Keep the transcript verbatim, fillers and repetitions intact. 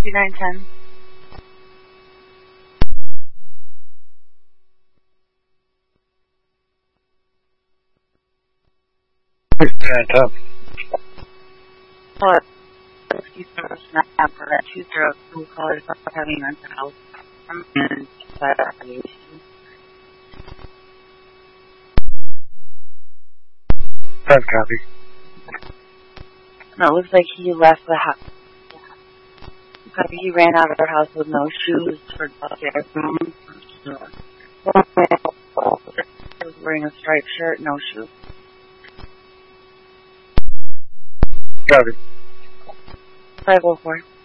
two nine ten. two nine ten. What? Excuse me, snap for that two zero two callers about having mental health and evaluation. Ten copy. No, it looks like he left the house. He ran out of their house with no shoes for the upstairs room. He was wearing a striped shirt, no shoes. Copy. five oh four.